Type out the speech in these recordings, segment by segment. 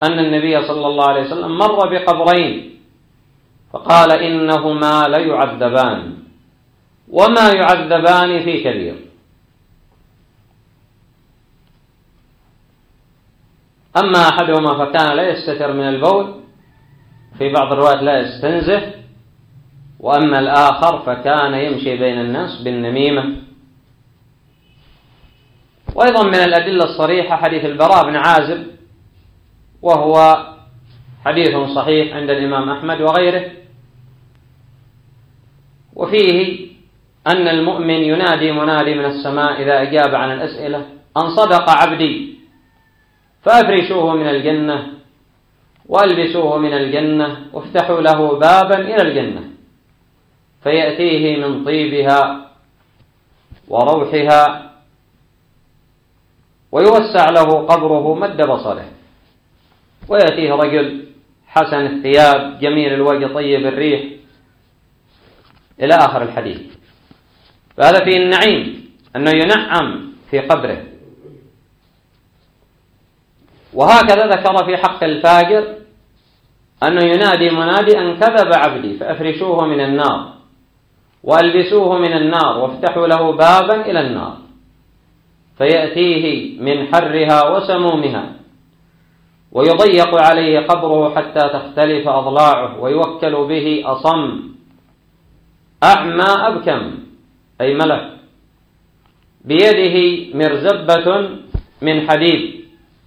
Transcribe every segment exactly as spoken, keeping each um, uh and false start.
أن النبي صلى الله عليه وسلم مر بقبرين فقال إنهما ليعذبان وما يعذبان في كبير. أما أحدهما فكان لا يستتر من البول، في بعض الروايات لا يستنزه، وأما الآخر فكان يمشي بين الناس بالنميمة. وأيضا من الأدلة الصريحة حديث البراء بن عازب، وهو حديث صحيح عند الإمام أحمد وغيره، وفيه أن المؤمن ينادي منادي من السماء إذا أجاب عن الأسئلة أن صدق عبدي فأفرشوه من الجنة وألبسوه من الجنة وافتحوا له بابا إلى الجنة فيأتيه من طيبها وروحها ويوسع له قبره مد بصره، ويأتيه رجل حسن الثياب جميل الوجه طيب الريح إلى آخر الحديث. فهذا فيه النعيم أنه ينعم في قبره. وهكذا ذكر في حق الفاجر أنه ينادي منادي أن كذب عبدي فأفرشوه من النار وألبسوه من النار وافتحوا له بابا إلى النار فيأتيه من حرها وسمومها ويضيق عليه قبره حتى تختلف أضلاعه ويوكل به أصم أعمى أبكم، أي ملك بيده مرزبة من حديد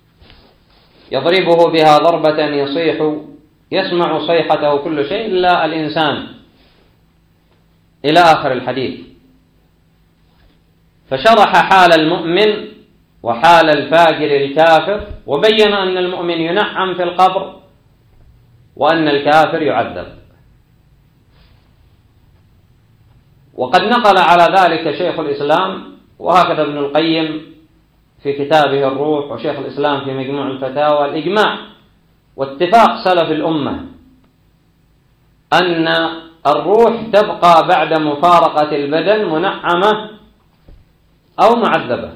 يضربه بها ضربة يصيح يسمع صيحته كل شيء إلا الإنسان إلى آخر الحديث. فشرح حال المؤمن وحال الفاجر الكافر، وبين أن المؤمن ينعم في القبر وأن الكافر يعذب. وقد نقل على ذلك شيخ الإسلام وهكذا ابن القيم في كتابه الروح وشيخ الإسلام في مجموع الفتاوى الإجماع واتفاق سلف الأمة أن الروح تبقى بعد مفارقة البدن منعمة أو معذبة،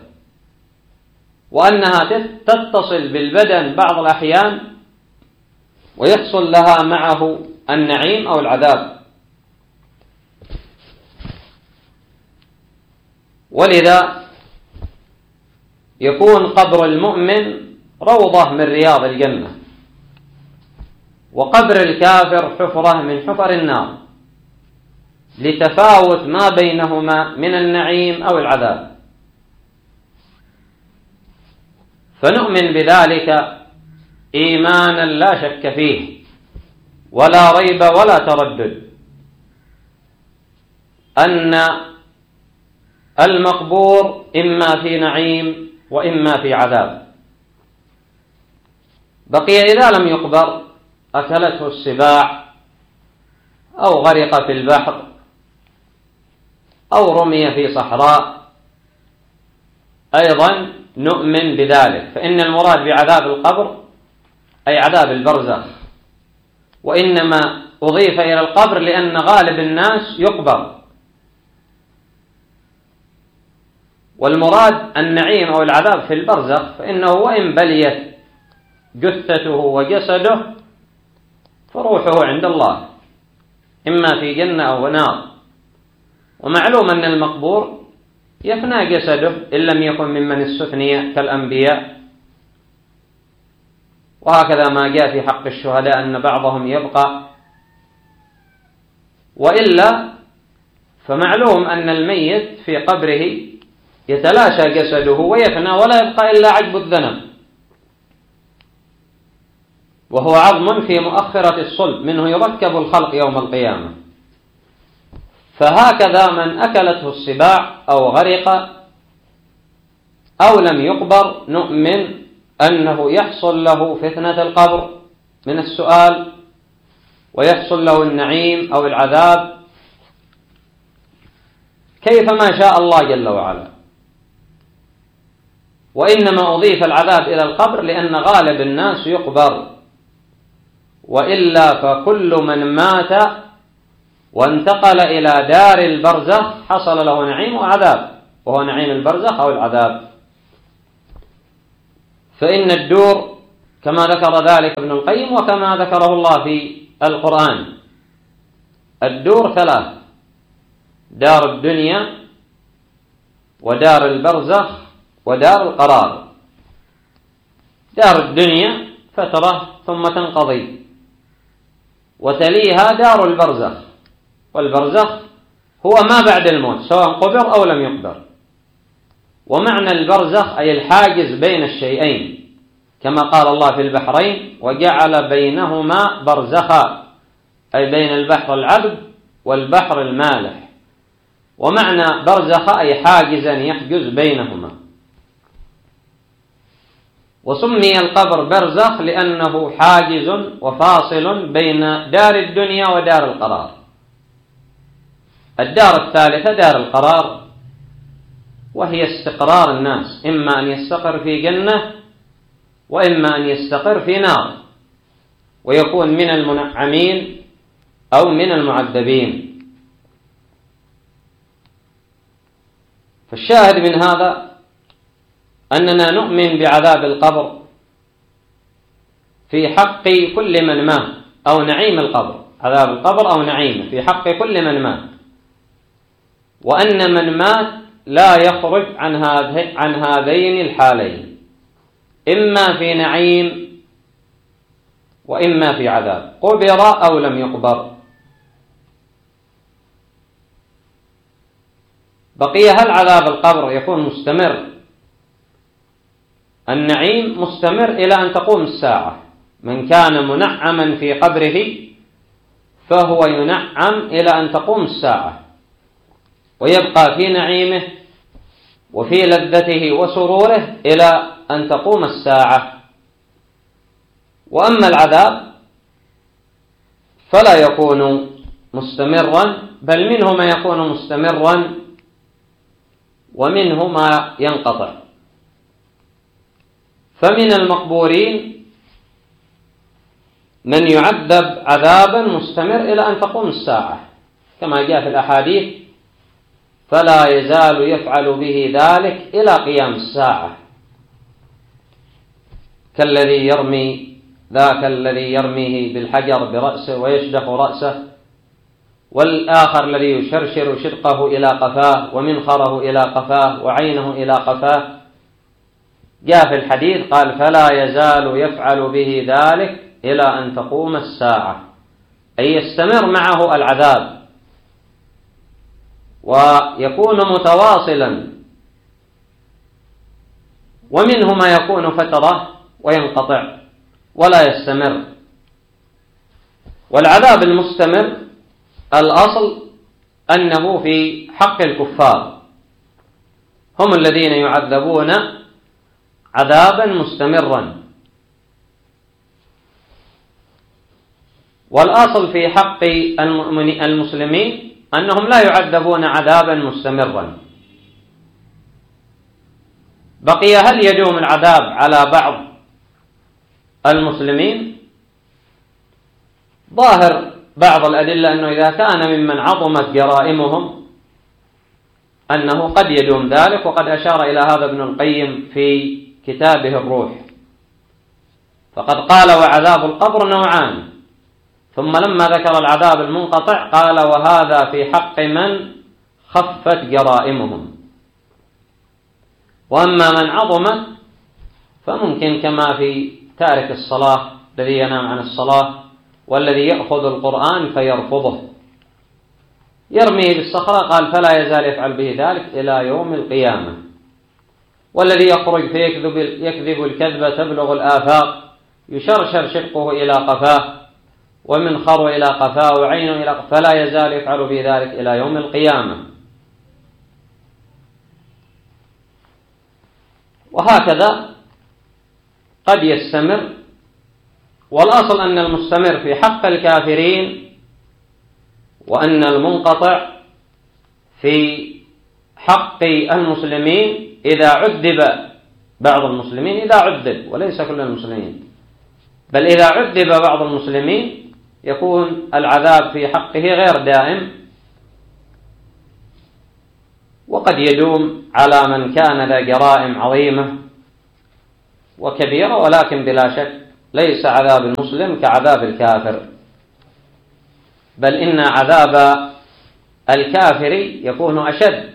وأنها تتصل بالبدن بعض الأحيان ويحصل لها معه النعيم أو العذاب. ولذا يكون قبر المؤمن روضة من رياض الجنة، وقبر الكافر حفرة من حفر النار، لتفاوت ما بينهما من النعيم أو العذاب. فنؤمن بذلك إيمانا لا شك فيه ولا ريب ولا تردد أن المقبور إما في نعيم وإما في عذاب. بقي إذا لم يقبر أكلته السباع أو غرق في البحر أو رمي في صحراء أيضا نؤمن بذلك، فإن المراد بعذاب القبر أي عذاب البرزخ، وإنما أضيف إلى القبر لأن غالب الناس يقبر. والمراد النعيم أو العذاب في البرزخ فإنه وإن بليت جثته وجسده فروحه عند الله إما في جنة أو نار. ومعلوم أن المقبور يفنى جسده إن لم يكن ممن استثني كالأنبياء، وهكذا ما جاء في حق الشهداء أن بعضهم يبقى، وإلا فمعلوم أن الميت في قبره يتلاشى جسده ويفنى ولا يبقى إلا عجب الذنب، وهو عظم في مؤخرة الصلب منه يركب الخلق يوم القيامة. فهكذا من أكلته السباع أو غرق أو لم يقبر نؤمن أنه يحصل له فتنة القبر من السؤال ويحصل له النعيم أو العذاب كيفما شاء الله جل وعلا. وإنما أضيف العذاب إلى القبر لأن غالب الناس يقبر، وإلا فكل من مات وانتقل إلى دار البرزخ حصل له نعيم وعذاب، وهو نعيم البرزخ أو العذاب. فإن الدور كما ذكر ذلك ابن القيم وكما ذكره الله في القرآن. الدور ثلاث: دار الدنيا ودار البرزخ ودار القرار. دار الدنيا فترة ثم تنقضي، وتليها دار البرزخ، والبرزخ هو ما بعد الموت سواء قبر أو لم يقبر. ومعنى البرزخ أي الحاجز بين الشيئين، كما قال الله في البحرين: وجعل بينهما برزخا، أي بين البحر العذب والبحر المالح. ومعنى برزخ أي حاجزا يحجز بينهما. وسمي القبر برزخ لأنه حاجز وفاصل بين دار الدنيا ودار القرار. الدار الثالثة دار القرار، وهي استقرار الناس، إما أن يستقر في جنة وإما أن يستقر في نار، ويكون من المنعمين أو من المعذبين. فالشاهد من هذا أننا نؤمن بعذاب القبر في حق كل من مات، أو نعيم القبر، عذاب القبر أو نعيمه في حق كل من مات، وأن من مات لا يخرج عن هذين الحالين، إما في نعيم وإما في عذاب، قبر أو لم يقبر. بقي هل عذاب القبر يكون مستمر؟ النعيم مستمر إلى أن تقوم الساعة. من كان منعما في قبره فهو ينعم إلى أن تقوم الساعة، ويبقى في نعيمه وفي لذته وسروره إلى أن تقوم الساعة. وأما العذاب فلا يكون مستمرا، بل منه ما يكون مستمرا ومنه ما ينقطع. فمن المقبورين من يعذب عذابا مستمر إلى أن تقوم الساعة، كما جاء في الأحاديث: فلا يزال يفعل به ذلك إلى قيام الساعة، كالذي يرمي ذاك الذي يرميه بالحجر برأسه ويشدخ رأسه، والآخر الذي يشرشر شدقه إلى قفاه ومنخره إلى قفاه وعينه إلى قفاه. جاء في الحديث قال: فلا يزال يفعل به ذلك إلى أن تقوم الساعة، أي يستمر معه العذاب ويكون متواصلا، ومنه ما يكون فترة وينقطع ولا يستمر. والعذاب المستمر الأصل أنه في حق الكفار، هم الذين يعذبون عذابا مستمرا. والأصل في حق المسلمين أنهم لا يعذبون عذابا مستمرا. بقي هل يدوم العذاب على بعض المسلمين؟ ظاهر بعض الأدلة أنه إذا كان ممن عظمت جرائمهم أنه قد يدوم ذلك، وقد أشار إلى هذا ابن القيم في كتابه الروح، فقد قال: وعذاب القبر نوعان. ثم لما ذكر العذاب المنقطع قال: وهذا في حق من خفت جرائمهم. وأما من عظمت فممكن كما في تارك الصلاة الذي ينام عن الصلاة، والذي يأخذ القرآن فيرفضه يرميه بالصخرة، قال: فلا يزال يفعل به ذلك إلى يوم القيامة. والذي يخرج فيكذب يكذب الكذبة تبلغ الآفاق، يشرشر شدقه إلى قفاه ومنخره إلى قفاه وعينه إلى قفاه، فلا يزال يفعل به ذلك إلى يوم القيامة. وهكذا قد يستمر. والأصل أن المستمر في حق الكافرين، وأن المنقطع في حق المسلمين إذا عذب بعض المسلمين، إذا عذب وليس كل المسلمين، بل إذا عذب بعض المسلمين يكون العذاب في حقه غير دائم، وقد يدوم على من كان ذا جرائم عظيمة وكبيرة. ولكن بلا شك ليس عذاب المسلم كعذاب الكافر، بل إن عذاب الكافر يكون أشد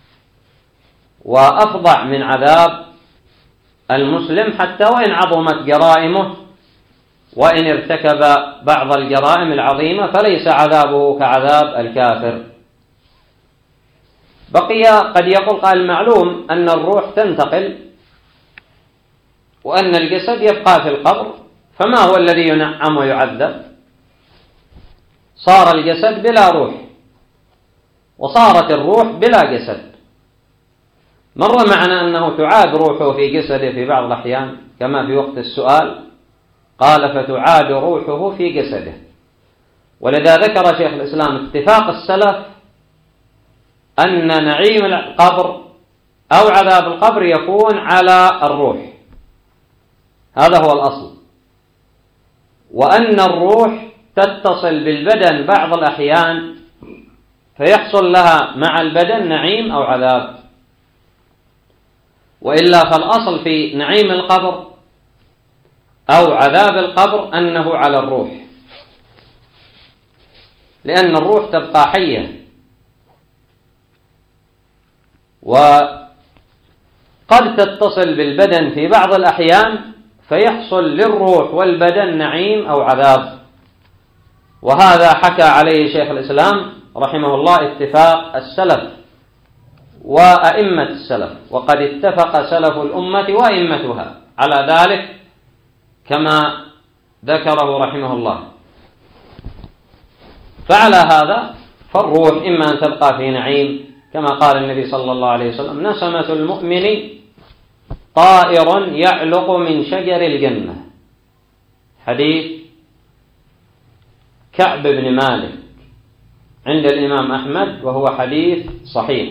وأفظع من عذاب المسلم، حتى وإن عظمت جرائمه وإن ارتكب بعض الجرائم العظيمة فليس عذابه كعذاب الكافر. بقي قد يقول قال معلوم أن الروح تنتقل وأن الجسد يبقى في القبر، فما هو الذي ينعم ويعذب؟ صار الجسد بلا روح وصارت الروح بلا جسد. مر معنا أنه تعاد روحه في جسده في بعض الأحيان كما في وقت السؤال، قال فتعاد روحه في جسده. ولذا ذكر شيخ الإسلام اتفاق السلف أن نعيم القبر أو عذاب القبر يكون على الروح، هذا هو الأصل، وأن الروح تتصل بالبدن بعض الأحيان فيحصل لها مع البدن نعيم أو عذاب، وإلا فالأصل في نعيم القبر أو عذاب القبر أنه على الروح، لأن الروح تبقى حية، وقد تتصل بالبدن في بعض الأحيان فيحصل للروح والبدن نعيم أو عذاب. وهذا حكى عليه شيخ الإسلام رحمه الله اتفاق السلف وأئمة السلف، وقد اتفق سلف الأمة وأئمتها على ذلك كما ذكره رحمه الله. فعلى هذا فالروح إما أن تبقى في نعيم كما قال النبي صلى الله عليه وسلم نسمة المؤمن طائر يعلق من شجر الجنة، حديث كعب بن مالك عند الإمام أحمد وهو حديث صحيح.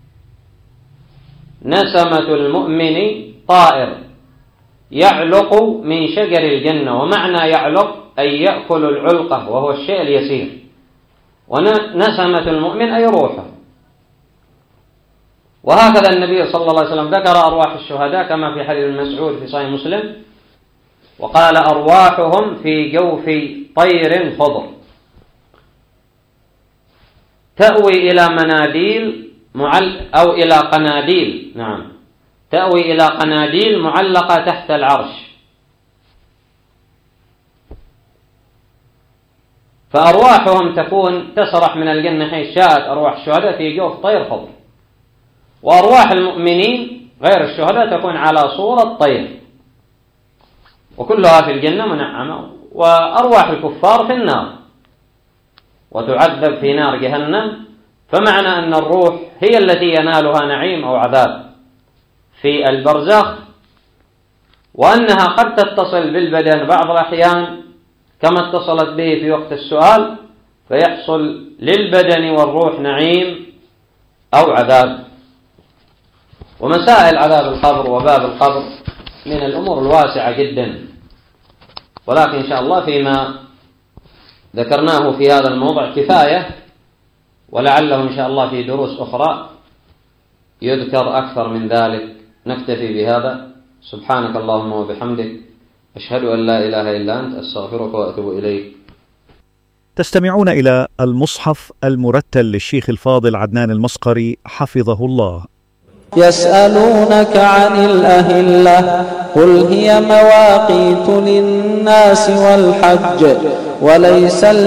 نسمة المؤمن طائر يعلق من شجر الجنة، ومعنى يعلق أي يأكل العلقة وهو الشيء اليسير، ونسمة المؤمن أي روحه. وهكذا النبي صلى الله عليه وسلم ذكر أرواح الشهداء كما في حديث المسعود في صحيح مسلم، وقال أرواحهم في جوف طير خضر تأوي إلى مناديل معل أو إلى قناديل، نعم تأوي إلى قناديل معلقة تحت العرش. فأرواحهم تكون تسرح من الجنة حيث شاءت أرواح الشهداء في جوف طير خضر، وأرواح المؤمنين غير الشهداء تكون على صورة طير، وكلها في الجنة منعمة. وأرواح الكفار في النار وتعذب في نار جهنم، فمعنى أن الروح هي التي ينالها نعيم أو عذاب في البرزخ، وأنها قد تتصل بالبدن بعض الأحيان كما اتصلت به في وقت السؤال، فيحصل للبدن والروح نعيم أو عذاب. ومسائل عذاب القبر وباب القبر من الأمور الواسعة جدا، ولكن إن شاء الله فيما ذكرناه في هذا الموضع كفاية، ولعله إن شاء الله في دروس أخرى يذكر أكثر من ذلك. نكتفي بهذا. سبحانك اللهم وبحمدك، أشهد أن لا إله إلا أنت، أستغفرك وأتوب إليك. تستمعون إلى المصحف المرتل للشيخ الفاضل عدنان المصقري حفظه الله. يسألونك عن الأهلة قل هي مواقيت للناس والحج وليس